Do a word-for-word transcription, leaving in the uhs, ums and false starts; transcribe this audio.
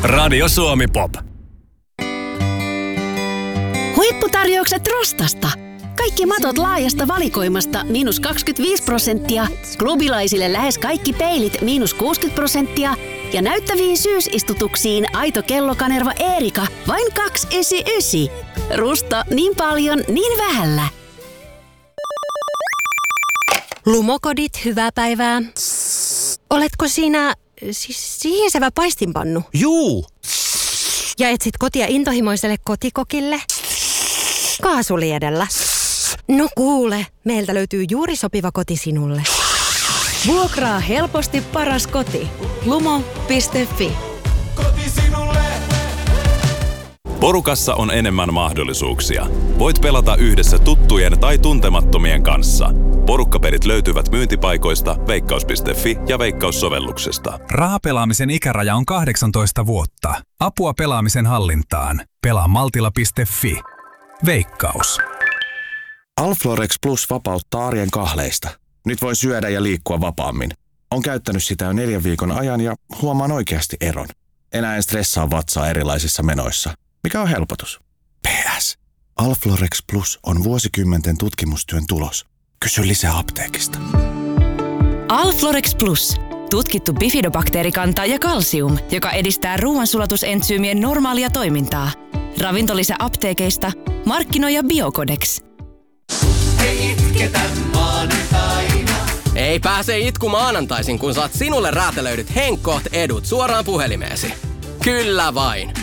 Radio Suomi Pop. Huipputarjoukset Rostasta. Kaikki matot laajasta valikoimasta miinus kaksikymmentäviisi prosenttia, klubilaisille lähes kaikki peilit miinus kuusikymmentä prosenttia ja näyttäviin syysistutuksiin aito kellokanerva Eerika vain kaksisataayhdeksänkymmentäyhdeksän. Rusta niin paljon, niin vähällä. Lumokodit, hyvää päivää. Oletko sinä siis sihisevä paistinpannu? Juu. Ja etsit kotia intohimoiselle kotikokille? Kaasuliedellä. No kuule, meiltä löytyy juuri sopiva koti sinulle. Vuokraa helposti paras koti. lumo piste fi. Koti sinulle. Porukassa on enemmän mahdollisuuksia. Voit pelata yhdessä tuttujen tai tuntemattomien kanssa. Porukkapelit löytyvät myyntipaikoista, veikkaus piste fi ja Veikkaus-sovelluksesta. Rahapelaamisen ikäraja on kahdeksantoista vuotta. Apua pelaamisen hallintaan. Pelaa maltilla piste fi. Veikkaus. Alflorex Plus vapauttaa arjen kahleista. Nyt voi syödä ja liikkua vapaammin. On käyttänyt sitä jo neljän viikon ajan ja huomaan oikeasti eron. Enää en stressaa vatsaa erilaisissa menoissa. Mikä on helpotus? P S. Alflorex Plus on vuosikymmenten tutkimustyön tulos. Kysy lisää apteekista. Alflorex Plus. Tutkittu bifidobakteerikanta ja kalsium, joka edistää ruoansulatusentsyymien normaalia toimintaa. Ravintolisä apteekeista. Markkinoija Biocodex. Ei itketä maanantaina. Ei pääse itku maanantaisin, kun saat sinulle räätälöidyt Henkkoht edut suoraan puhelimeesi. Kyllä vain.